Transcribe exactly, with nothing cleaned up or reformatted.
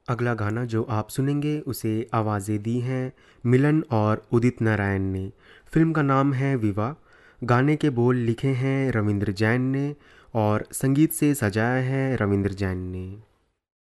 अगला गाना जो आप सुनेंगे उसे आवाज़ें दी हैं मिलन और उदित नारायण ने। फिल्म का नाम है विवाह। गाने के बोल लिखे हैं रविंद्र जैन ने और संगीत से सजाया है रविंद्र जैन ने।